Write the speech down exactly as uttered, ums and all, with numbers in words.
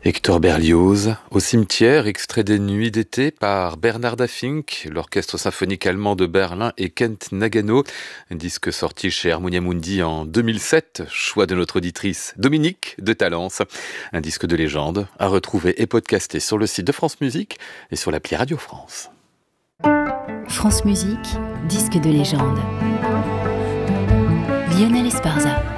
Hector Berlioz, au cimetière, extrait des Nuits d'été par Bernarda Fink, l'orchestre symphonique allemand de Berlin et Kent Nagano, un disque sorti chez Harmonia Mundi en deux mille sept, choix de notre auditrice Dominique de Talence, un disque de légende à retrouver et podcaster sur le site de France Musique et sur l'appli Radio France. France Musique, disque de légende. Lionel Esparza.